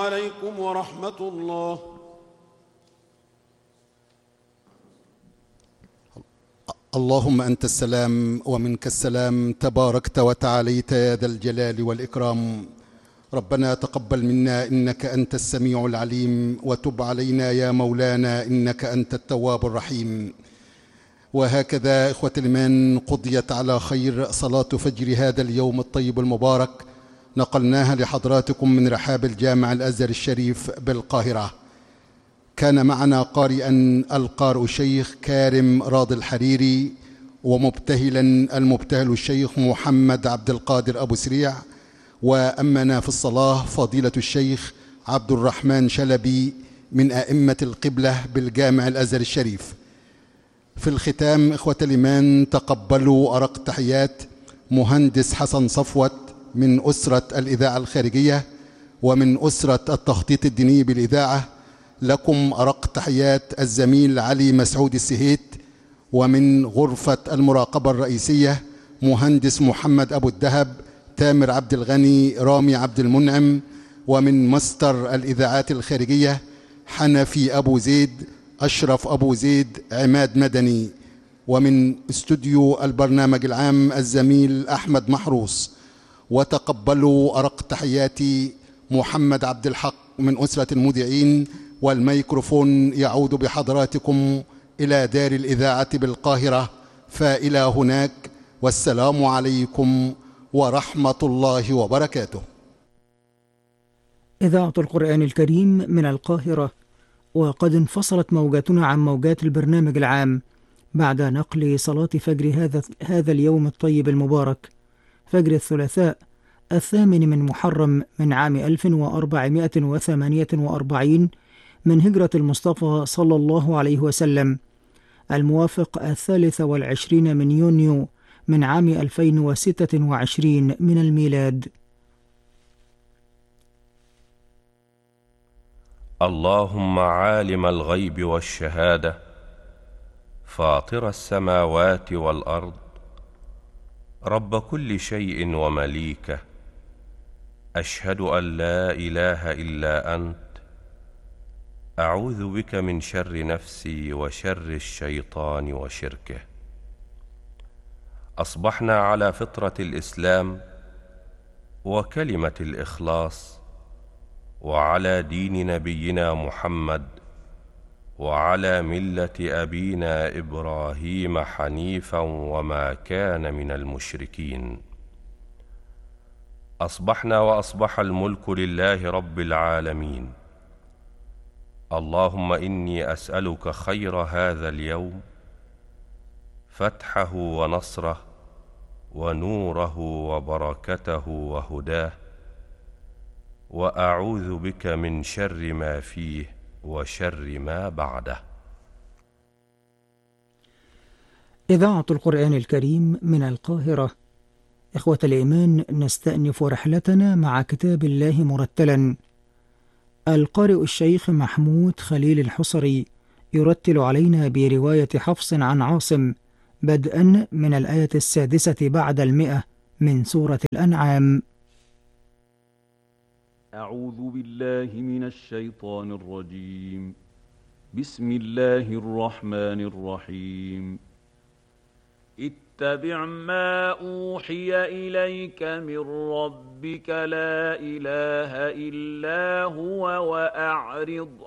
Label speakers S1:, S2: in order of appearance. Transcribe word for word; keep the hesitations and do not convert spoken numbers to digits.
S1: عليكم ورحمة الله.
S2: اللهم أنت السلام ومنك السلام، تباركت وتعاليت يا ذا الجلال والإكرام. ربنا تقبل منا إنك أنت السميع العليم، وتب علينا يا مولانا إنك أنت التواب الرحيم. وهكذا إخوة الإيمان قضيت على خير صلاة فجر هذا اليوم الطيب المبارك، نقلناها لحضراتكم من رحاب الجامع الأزهر الشريف بالقاهرة. كان معنا قارئا القارئ الشيخ كارم راضي الحريري، ومبتهلا المبتهل الشيخ محمد عبد القادر أبو سريع، وأمنا في الصلاة فضيلة الشيخ عبد الرحمن شلبي من أئمة القبلة بالجامع الأزهر الشريف. في الختام إخوة الإيمان تقبلوا أرق تحيات مهندس حسن صفوت من أسرة الإذاعة الخارجية ومن أسرة التخطيط الديني بالإذاعة. لكم أرق تحيات الزميل علي مسعود السهيت، ومن غرفة المراقبة الرئيسية مهندس محمد أبو الدهب، تامر عبد الغني، رامي عبد المنعم، ومن مستر الإذاعات الخارجية حنفي أبو زيد، أشرف أبو زيد، عماد مدني، ومن استوديو البرنامج العام الزميل أحمد محروس. وتقبلوا أرق تحياتي محمد عبد الحق من أسرة المذيعين، والميكروفون يعود بحضراتكم إلى دار الإذاعة بالقاهرة، فإلى هناك، والسلام عليكم ورحمة الله وبركاته.
S3: إذاعة القرآن الكريم من القاهرة، وقد انفصلت موجاتنا عن موجات البرنامج العام بعد نقل صلاة فجر هذا هذا اليوم الطيب المبارك، فجر الثلاثاء الثامن من محرم من عام ألف وأربعمائة وثمانية وأربعين من هجرة المصطفى صلى الله عليه وسلم، الموافق الثالث والعشرين من يونيو من عام ألفين وستة وعشرين من الميلاد.
S4: اللهم عالم الغيب والشهادة، فاطر السماوات والأرض، رب كل شيء ومليكه، أشهد أن لا إله إلا أنت، أعوذ بك من شر نفسي وشر الشيطان وشركه. أصبحنا على فطرة الإسلام وكلمة الإخلاص، وعلى دين نبينا محمد، وعلى ملة أبينا إبراهيم حنيفا وما كان من المشركين. أصبحنا وأصبح الملك لله رب العالمين. اللهم إني أسألك خير هذا اليوم، فتحه ونصره ونوره وبركته وهداه، وأعوذ بك من شر ما فيه وشر ما بعده.
S3: إذاعة القرآن الكريم من القاهرة. إخوة الإيمان، نستأنف رحلتنا مع كتاب الله مرتلا. القارئ الشيخ محمود خليل الحصري يرتل علينا برواية حفص عن عاصم، بدءا من الآية السادسة بعد المئة من سورة الأنعام.
S5: أعوذ بالله من الشيطان الرجيم. بسم الله الرحمن الرحيم. اتبع ما أوحي إليك من ربك لا إله إلا هو وأعرض